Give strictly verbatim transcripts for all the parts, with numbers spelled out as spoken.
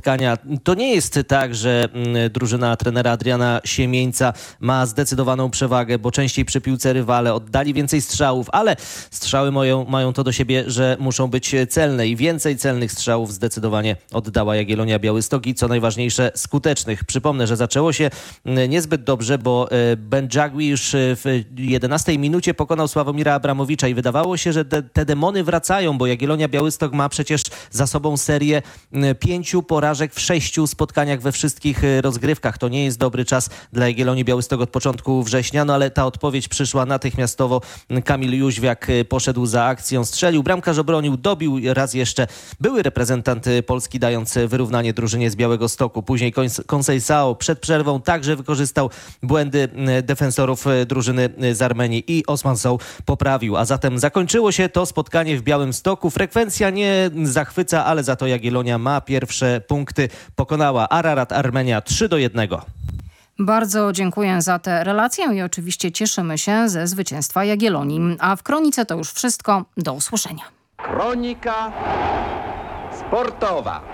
spotkania. To nie jest tak, że drużyna trenera Adriana Siemieńca ma zdecydowaną przewagę, bo częściej przy piłce rywale oddali więcej strzałów, ale strzały mają, mają to do siebie, że muszą być celne i więcej celnych strzałów zdecydowanie oddała Jagiellonia Białystok i co najważniejsze skutecznych. Przypomnę, że zaczęło się niezbyt dobrze, bo Ben Jagui już w jedenastej minucie pokonał Sławomira Abramowicza i wydawało się, że te, te demony wracają, bo Jagiellonia Białystok ma przecież za sobą serię pięciu porażek w sześciu spotkaniach we wszystkich rozgrywkach. To nie jest dobry czas dla Jagiellonii Białystok od początku września, no ale ta odpowiedź przyszła natychmiastowo. Kamil Jóźwiak poszedł za akcją, strzelił, bramkarz obronił, dobił raz jeszcze były reprezentant Polski, dając wyrównanie drużynie z Białegostoku. Później Conceição przed przerwą także wykorzystał błędy defensorów drużyny z Armenii i Osman Sow poprawił. A zatem zakończyło się to spotkanie w Białymstoku. Frekwencja nie zachwyca, ale za to Jagiellonia ma pierwsze punkty. Pokonała Ararat Armenia trzy do jednego. Bardzo dziękuję za tę relację i oczywiście cieszymy się ze zwycięstwa Jagiellonii. A w Kronice to już wszystko. Do usłyszenia. Kronika sportowa.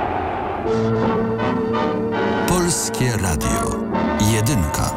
Polskie Radio. Jedynka.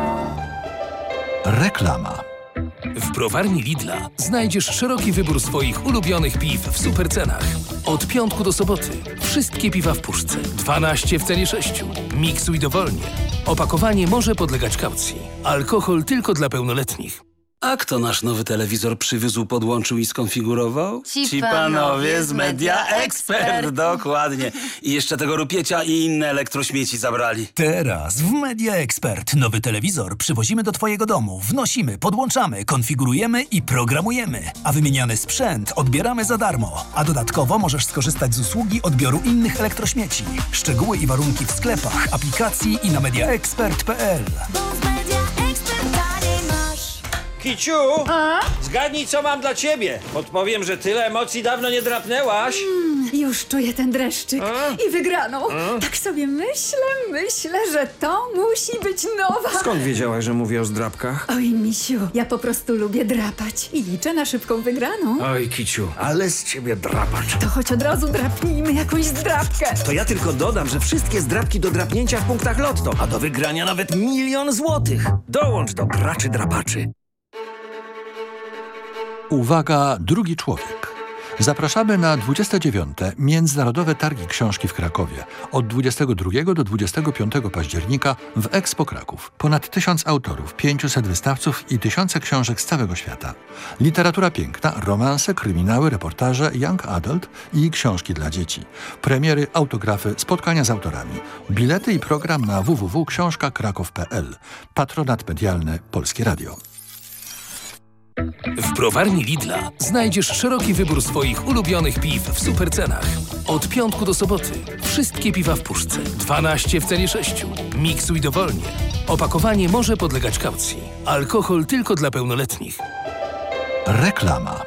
Reklama. W browarni Lidla znajdziesz szeroki wybór swoich ulubionych piw w supercenach. Od piątku do soboty wszystkie piwa w puszce. dwanaście w cenie sześciu. Miksuj dowolnie. Opakowanie może podlegać kaucji. Alkohol tylko dla pełnoletnich. A kto nasz nowy telewizor przywiózł, podłączył i skonfigurował? Ci, Ci panowie z Media Expert. Dokładnie. I jeszcze tego rupiecia i inne elektrośmieci zabrali. Teraz w Media Expert nowy telewizor przywozimy do twojego domu. Wnosimy, podłączamy, konfigurujemy i programujemy. A wymieniany sprzęt odbieramy za darmo. A dodatkowo możesz skorzystać z usługi odbioru innych elektrośmieci. Szczegóły i warunki w sklepach, aplikacji i na mediaexpert kropka p l. Kiciu, a? Zgadnij, co mam dla ciebie. Podpowiem, że tyle emocji dawno nie drapnęłaś. Mm, już czuję ten dreszczyk a? i wygraną. A? Tak sobie myślę, myślę, że to musi być nowa. Skąd wiedziałaś, że mówię o zdrapkach? Oj, misiu, ja po prostu lubię drapać i liczę na szybką wygraną. Oj, Kiciu, ale z ciebie drapacz. To choć od razu drapnijmy jakąś zdrapkę. To ja tylko dodam, że wszystkie zdrapki do drapnięcia w punktach Lotto, a do wygrania nawet milion złotych. Dołącz do graczy drapaczy. Uwaga, drugi człowiek. Zapraszamy na dwudzieste dziewiąte Międzynarodowe Targi Książki w Krakowie. Od dwudziestego drugiego do dwudziestego piątego października w Expo Kraków. Ponad tysiąc autorów, pięciuset wystawców i tysiące książek z całego świata. Literatura piękna, romanse, kryminały, reportaże, young adult i książki dla dzieci. Premiery, autografy, spotkania z autorami. Bilety i program na w w w kropka książka kraków kropka p l. Patronat medialny Polskie Radio. W browarni Lidla znajdziesz szeroki wybór swoich ulubionych piw w supercenach. Od piątku do soboty wszystkie piwa w puszce. dwanaście w cenie sześciu. Miksuj dowolnie. Opakowanie może podlegać kaucji. Alkohol tylko dla pełnoletnich. Reklama.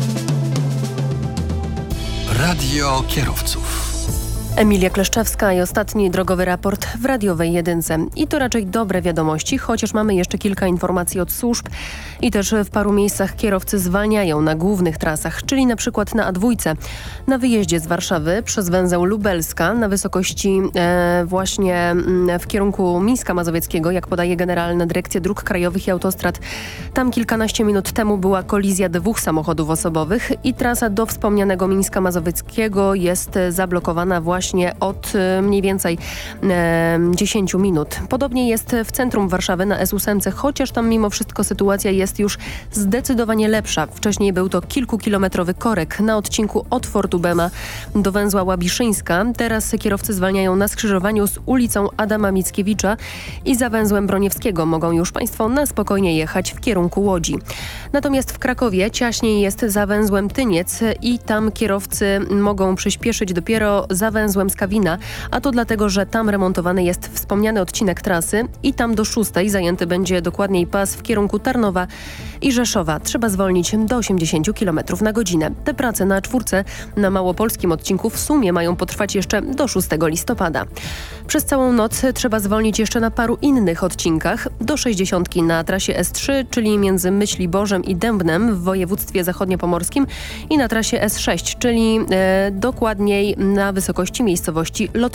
Radio kierowców. Emilia Kleszczewska i ostatni drogowy raport w radiowej jedynce. I to raczej dobre wiadomości, chociaż mamy jeszcze kilka informacji od służb i też w paru miejscach kierowcy zwalniają na głównych trasach, czyli na przykład na A dwa. Na wyjeździe z Warszawy przez węzeł Lubelska na wysokości e, właśnie w kierunku Mińska Mazowieckiego, jak podaje Generalna Dyrekcja Dróg Krajowych i Autostrad. Tam kilkanaście minut temu była kolizja dwóch samochodów osobowych i trasa do wspomnianego Mińska Mazowieckiego jest zablokowana właśnie od mniej więcej e, dziesięć minut. Podobnie jest w centrum Warszawy na S osiem, chociaż tam mimo wszystko sytuacja jest już zdecydowanie lepsza. Wcześniej był to kilkukilometrowy korek na odcinku od Fortu Bema do węzła Łabiszyńska. Teraz kierowcy zwalniają na skrzyżowaniu z ulicą Adama Mickiewicza i za węzłem Broniewskiego. Mogą już Państwo na spokojnie jechać w kierunku Łodzi. Natomiast w Krakowie ciaśniej jest za węzłem Tyniec i tam kierowcy mogą przyspieszyć dopiero za węzłem Skawina, a to dlatego, że tam remontowany jest wspomniany odcinek trasy i tam do szóstej zajęty będzie dokładniej pas w kierunku Tarnowa i Rzeszowa. Trzeba zwolnić do osiemdziesiąt kilometrów na godzinę. Te prace na czwórce na małopolskim odcinku w sumie mają potrwać jeszcze do szóstego listopada. Przez całą noc trzeba zwolnić jeszcze na paru innych odcinkach. Do sześćdziesiątki na trasie S trzy, czyli między Myśliborzem i Dębnem w województwie zachodniopomorskim i na trasie S sześć, czyli e, dokładniej na wysokości miejscowości Lotnice.